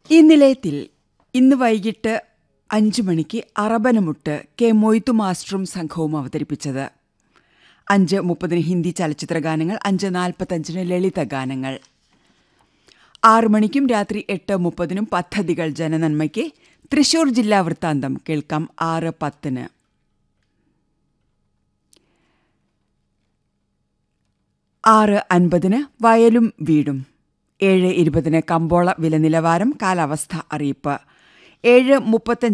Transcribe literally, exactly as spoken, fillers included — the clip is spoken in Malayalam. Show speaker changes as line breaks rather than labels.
ഈ നിലയത്തിൽ ഇന്ന് വൈകിട്ട് അഞ്ചു മണിക്ക് അറബനമുട്ട് കെ മൊയ്തു മാസ്റ്ററും സംഘവും അവതരിപ്പിച്ചത്. അഞ്ച് മുപ്പതിന് ഹിന്ദി ചലച്ചിത്ര ഗാനങ്ങൾ, അഞ്ച് നാൽപ്പത്തഞ്ചിന് ലളിത ഗാനങ്ങൾ. ആറു മണിക്കും രാത്രി എട്ട് മുപ്പതിനും പദ്ധതികൾ ജനനന്മയ്ക്ക് തൃശൂർ ജില്ലാ വൃത്താന്തം കേൾക്കാം. ആറ് പത്തിന് ആറ് അൻപതിന് വയലും വീടും. ഏഴ് ഇരുപതിന് കമ്പോള വില നിലവാരം, കാലാവസ്ഥ അറിയിപ്പ്. ഏഴ് മുപ്പത്തഞ്ച്